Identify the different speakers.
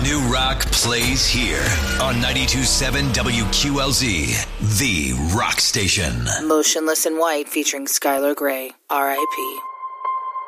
Speaker 1: New rock plays here on 92.7 WQLZ, the rock station.
Speaker 2: Motionless in White featuring Skylar Grey, R.I.P.